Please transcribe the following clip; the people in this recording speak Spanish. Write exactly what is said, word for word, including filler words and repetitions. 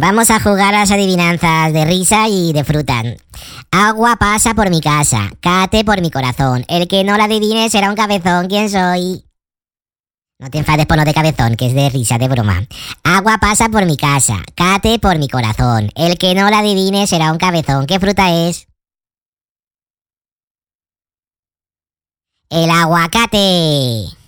Vamos a jugar a las adivinanzas de risa y de fruta. Agua pasa por mi casa, cate por mi corazón. El que no la adivine será un cabezón. ¿Quién soy? No te enfades por lo de cabezón, que es de risa, de broma. Agua pasa por mi casa, cate por mi corazón. El que no la adivine será un cabezón. ¿Qué fruta es? El aguacate.